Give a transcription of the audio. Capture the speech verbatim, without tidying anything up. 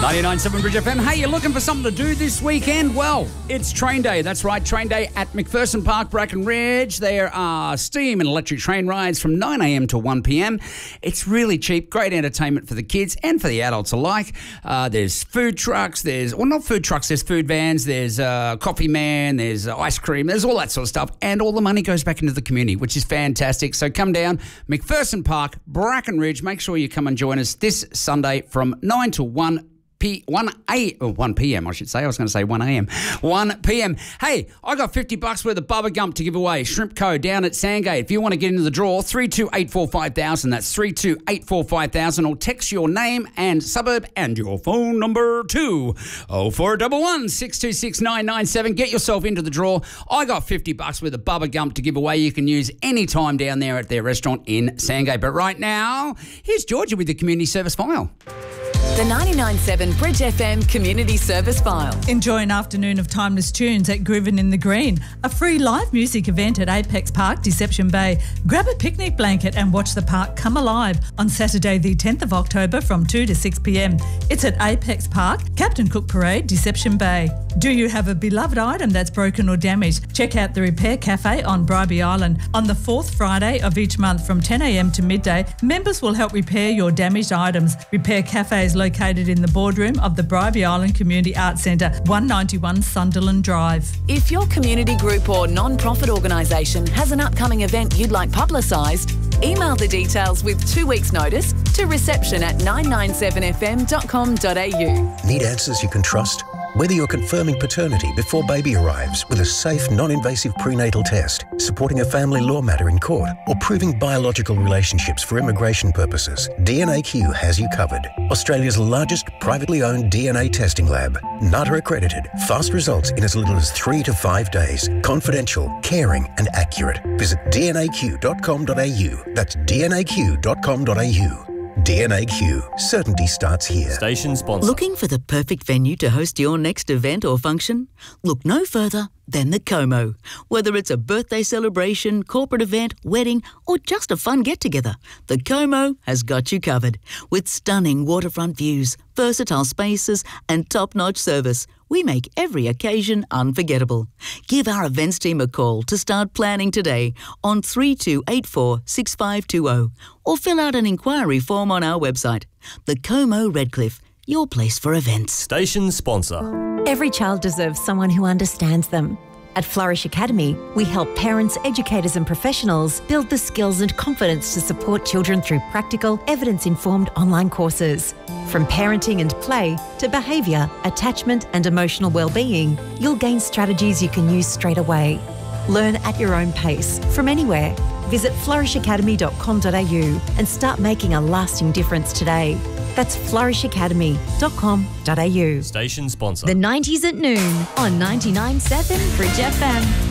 ninety-nine point seven Bridge F M. Hey, you're looking for something to do this weekend? Well, it's train day. That's right, train day at McPherson Park, Bracken Ridge. There are steam and electric train rides from nine a.m. to one p.m. It's really cheap, great entertainment for the kids and for the adults alike. Uh, there's food trucks, there's, well, not food trucks, there's food vans, there's uh, coffee man, there's uh, ice cream, there's all that sort of stuff. And all the money goes back into the community, which is fantastic. So come down, McPherson Park, Bracken Ridge. Make sure you come and join us this Sunday from nine to one P, one a or one p.m. I should say. I was going to say one a.m. one p.m. Hey, I got fifty bucks worth of Bubba Gump to give away. Shrimp Co. down at Sandgate. If you want to get into the draw, three two eight four five thousand. That's three two eight four five thousand. Or text your name and suburb and your phone number to oh four one one, six two six, nine nine seven. Get yourself into the draw. I got fifty bucks worth of Bubba Gump to give away. You can use any time down there at their restaurant in Sandgate. But right now, here's Georgia with the community service file. The ninety-nine point seven Bridge F M Community Service File. Enjoy an afternoon of timeless tunes at Groovin' in the Green, a free live music event at Apex Park, Deception Bay. Grab a picnic blanket and watch the park come alive on Saturday the tenth of October from two to six p.m. It's at Apex Park, Captain Cook Parade, Deception Bay. Do you have a beloved item that's broken or damaged? Check out the Repair Cafe on Bribie Island. On the fourth Friday of each month from ten a.m. to midday, members will help repair your damaged items. Repair Cafe is located in the boardroom of the Bribie Island Community Arts Centre, one ninety-one Sunderland Drive. If your community group or non-profit organisation has an upcoming event you'd like publicised, email the details with two weeks' notice to reception at nine nine seven f m dot com dot a u. Need answers you can trust? Whether you're confirming paternity before baby arrives with a safe, non-invasive prenatal test, supporting a family law matter in court, or proving biological relationships for immigration purposes, D N A Q has you covered. Australia's largest privately owned D N A testing lab. N A T A accredited. Fast results in as little as three to five days. Confidential, caring and accurate. Visit d n a q dot com dot a u. That's d n a q dot com dot a u. D N A Q. Certainty starts here. Station sponsor. Looking for the perfect venue to host your next event or function? Look no further than the Como. Whether it's a birthday celebration, corporate event, wedding, or just a fun get-together, the Como has got you covered. With stunning waterfront views, versatile spaces, and top-notch service, we make every occasion unforgettable. Give our events team a call to start planning today on three two eight four, six five two zero or fill out an inquiry form on our website. The Como Redcliffe, your place for events. Station sponsor. Every child deserves someone who understands them. At Flourish Academy, we help parents, educators and professionals build the skills and confidence to support children through practical, evidence-informed online courses. From parenting and play to behaviour, attachment and emotional well-being, you'll gain strategies you can use straight away. Learn at your own pace, from anywhere. Visit flourish academy dot com dot a u and start making a lasting difference today. That's flourish academy dot com dot a u. Station sponsor. The nineties at noon on ninety-nine point seven Bridge F M.